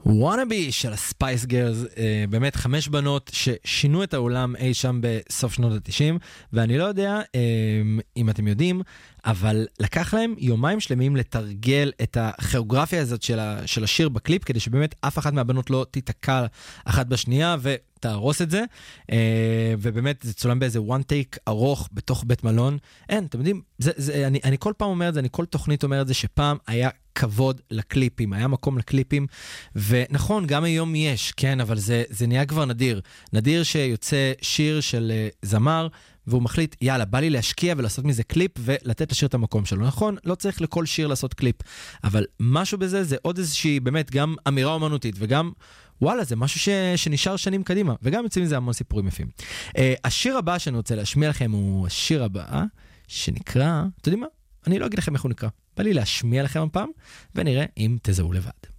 וואנאבי של הספייס גרלס, באמת 5 בנות ששינו את העולם אי שם בסוף שנות ה-90, ואני לא יודע אם אתם יודעים, אבל לקח להם יומיים שלמים לתרגל את הכיאוגרפיה הזאת של השיר בקליפ, כדי שבאמת אף אחת מהבנות לא תיתקע אחת בשנייה ותהרוס את זה, ובאמת זה צולם באיזה one take ארוך בתוך בית מלון. אתם יודעים, אני כל פעם אומר את זה, אני כל תוכנית אומר את זה, שפעם היה כבוד לקליפים, היה מקום לקליפים, ונכון, גם היום יש, כן, אבל זה נהיה כבר נדיר. נדיר שיוצא שיר של זמר, והוא מחליט, יאללה, בא לי להשקיע ולעשות מזה קליפ, ולתת לשיר את המקום שלו. נכון, לא צריך לכל שיר לעשות קליפ, אבל משהו בזה, זה עוד איזושהי, באמת, גם אמירה אומנותית, וגם, וואלה, זה משהו שנשאר שנים קדימה, וגם יוצאים מזה המון סיפורים יפים. השיר הבא שאני רוצה להשמיע לכם, הוא השיר הבא, שנקרא, אתם יודעים מה? אני לא אגיד לכם איך הוא נקרא. בא לי להשמיע לכם הפעם, ונראה אם תזהו לבד.